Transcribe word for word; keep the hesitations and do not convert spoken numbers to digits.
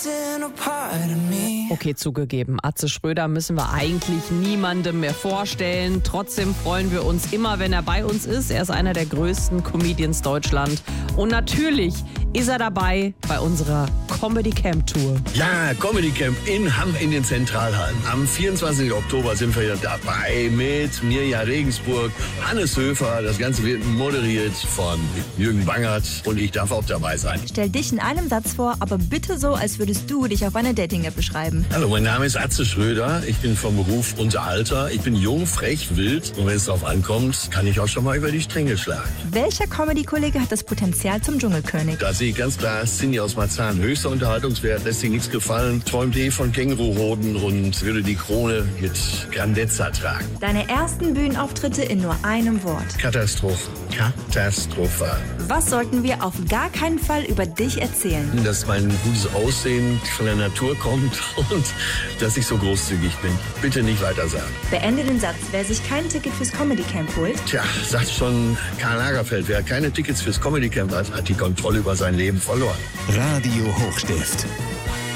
Okay, zugegeben, Atze Schröder müssen wir eigentlich niemandem mehr vorstellen. Trotzdem freuen wir uns immer, wenn er bei uns ist. Er ist einer der größten Comedians Deutschland. Und natürlich ist er dabei bei unserer Comedy Camp Tour. Ja, Comedy Camp in Hamm in den Zentralhallen. Am vierundzwanzigsten Oktober sind wir dabei mit Mirja Regensburg, Hannes Höfer. Das Ganze wird moderiert von Jürgen Bangert und ich darf auch dabei sein. Stell dich in einem Satz vor, aber bitte so, als würdest du dich auf einer Dating-App beschreiben. Hallo, mein Name ist Atze Schröder. Ich bin vom Beruf Unterhalter. Ich bin jung, frech, wild. Und wenn es drauf ankommt, kann ich auch schon mal über die Stränge schlagen. Welcher Comedy-Kollege hat das Potenzial zum Dschungelkönig? Da sehe ich ganz klar Cindy aus Marzahn. Höchster Unterhaltungswert, lässt sich nichts gefallen. Träumt eh von Känguruhoden und würde die Krone mit Grandezza tragen. Deine ersten Bühnenauftritte in nur einem Wort. Katastrophe. Katastrophal. Was sollten wir auf gar keinen Fall über dich erzählen? Dass mein gutes Aussehen von der Natur kommt und dass ich so großzügig bin. Bitte nicht weiter sagen. Beende den Satz. Wer sich kein Ticket fürs Comedy Camp holt. Tja, sagt schon Karl Lagerfeld. Wer keine Tickets fürs Comedy Camp hat, hat die Kontrolle über sein Leben verloren. Radio Hochstift.